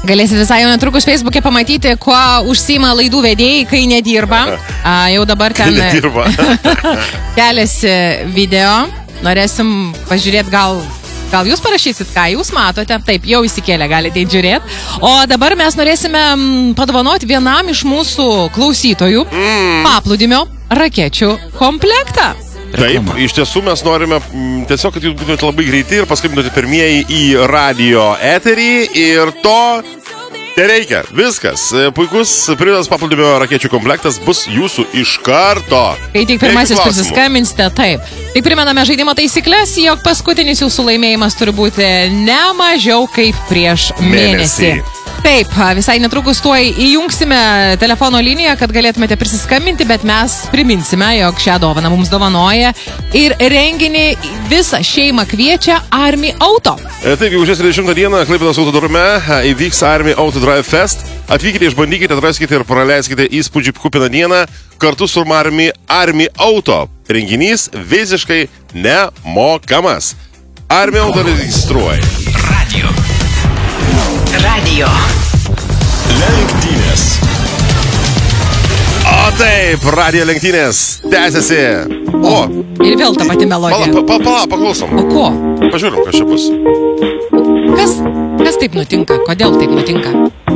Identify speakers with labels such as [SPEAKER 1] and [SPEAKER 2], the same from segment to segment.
[SPEAKER 1] Galėsit visai jau netrukus Facebook'e pamatyti, kuo užsiima laidų vedėjai, kai nedirba. Jau dabar ten keliasi video. Norėsim pažiūrėti, gal jūs parašysit, ką jūs matote. Taip, jau įsikėlę, galite žiūrėti. O dabar mes norėsime padovanoti vienam iš mūsų klausytojų paplūdimio rakečių komplektą.
[SPEAKER 2] Taip, iš tiesų mes norime tiesiog, kad jūs būtumėte labai greiti ir paskambinote pirmieji į radio eterį ir to tereikia. Viskas. Puikus privatus paplūdimio rakečių komplektas bus jūsų iš karto.
[SPEAKER 1] Kai tik pirmasis prisiskambinsite, taip. Tik primename žaidimo taisyklės, jog paskutinis jūsų laimėjimas turi būti ne mažiau kaip prieš mėnesį. Taip, visai netrukus tuoj įjungsime telefono liniją, kad galėtumėte prisiskambinti, bet mes priminsime, jog šią dovaną mums dovanoja ir renginį visą šeimą kviečia Army Auto.
[SPEAKER 2] Taip, gegužės 30 dieną Klaipėdos autodrome įvyks Army Auto Drive Fest. Atvykite, išbandykite, atraskite ir praleiskite įspūdžių kupiną dieną kartu su Army Auto. Renginys visiškai nemokamas. Army Auto registruoja.
[SPEAKER 3] Radio.
[SPEAKER 2] Lenktynės. O taip, radio lenktynės tęsiasi. O.
[SPEAKER 1] Ir vėl ta pati melodija.
[SPEAKER 2] Paklausom.
[SPEAKER 1] O ko?
[SPEAKER 2] Pažiūrim, kas čia bus.
[SPEAKER 1] Kas taip nutinka? Kodėl taip nutinka?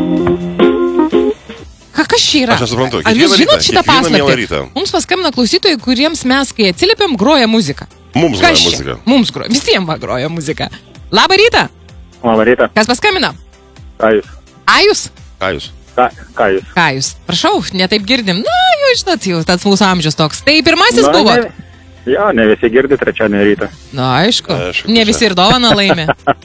[SPEAKER 1] Kas čia yra?
[SPEAKER 2] Aš nesuprantu.
[SPEAKER 1] Ar jūs žinot šitą paslaptį? Mums paskambina klausytojai, kuriems mes, kai atsiliepiam, groja muzika.
[SPEAKER 2] Mums groja muzika.
[SPEAKER 1] Mums groja. Visiems groja muzika. Labą rytą.
[SPEAKER 4] Labą rytą.
[SPEAKER 1] Kas paskambina?
[SPEAKER 4] Ajus.
[SPEAKER 1] Kajus. Prašau, netaip girdim. Na, jau žinot, jau tas mūsų amžius toks. Tai pirmasis buvo.
[SPEAKER 4] Ne visi girdi trečiadienį rytą.
[SPEAKER 1] Na, aišku. Ne visi ir dovaną laimė.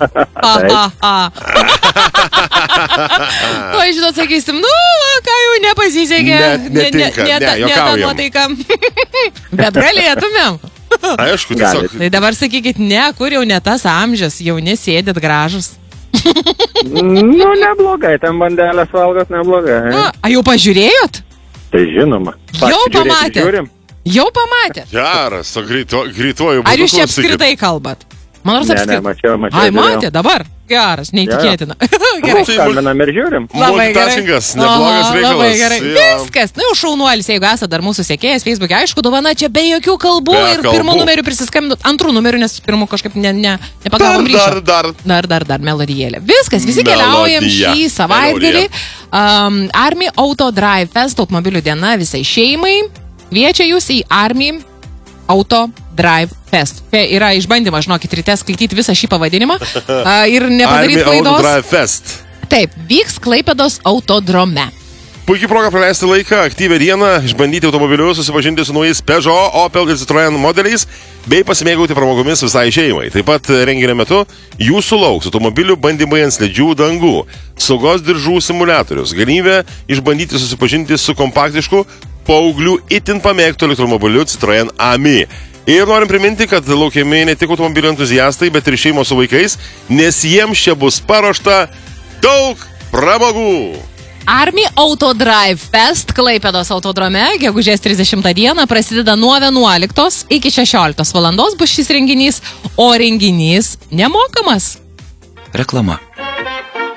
[SPEAKER 1] O, žinot, sakysim, ką jau nepasisekė.
[SPEAKER 2] Netinka,
[SPEAKER 1] juokaujam. Bet galėtumėm.
[SPEAKER 2] Aišku, tiesiog.
[SPEAKER 1] Tai dabar sakykit, kur jau ne tas amžius, jau nesėdėt gražus.
[SPEAKER 4] Neblogai, ten bandelės valgot neblogai.
[SPEAKER 1] Jau pažiūrėjot?
[SPEAKER 4] Tai žinoma.
[SPEAKER 1] Jau pamatėt?
[SPEAKER 2] Geras, to greituoju būdu.
[SPEAKER 1] Ar jūs čia apskritai kalbat? Man nors apskritai.
[SPEAKER 4] Mačiau.
[SPEAKER 1] Ai, matė, dabar? Geras, neįtikėtina.
[SPEAKER 4] Skambinam ir žiūrim.
[SPEAKER 2] Multitaskingas, neblogas reikalas.
[SPEAKER 1] Labai gerai. Viskas. Jau šaunuolis, jeigu esate dar mūsų sekėjas Facebook'e, aišku, dovana čia be jokių kalbų ir pirmų numerių prisiskambinot, antrų numerių, nes pirmų kažkaip nepagavom ryšio. Dar melodijėlė. Viskas, visi keliaujam šį savaitgalį. Army Auto Drive Fest, automobilių diena visai šeimai. Kviečia jūs į Army Auto Drive Fest. Yra išbandymas, žinokit, ryte skaityti visą šį pavadinimą ir nepadaryti klaidos.
[SPEAKER 2] Army Auto Drive Fest.
[SPEAKER 1] Taip, vyks Klaipėdos autodrome.
[SPEAKER 2] Puikiai proga praleisti laiką, aktyvią dieną, išbandyti automobilius, susipažinti su naujais Peugeot, Opel ir Citroen modeliais, bei pasimėgauti pramogomis visai šeimai. Taip pat renginio metu jūsų lauks automobilių bandymai ant slidžių dangų, saugos diržų simuliatorius, galimybė išbandyti susipažinti su kompaktišku paauglių itin pamėgtų elektromobiliu Citroen AMI. Ir norim priminti, kad laukiami ne tik automobilių entuziastai, bet ir šeimos su vaikais, nes jiems čia bus paruošta daug pramogų.
[SPEAKER 1] Army Auto Drive Fest Klaipėdos autodrome, gegužės 30 dieną, prasideda nuo 11 iki 16 valandos bus šis renginys, o renginys nemokamas.
[SPEAKER 3] Reklama.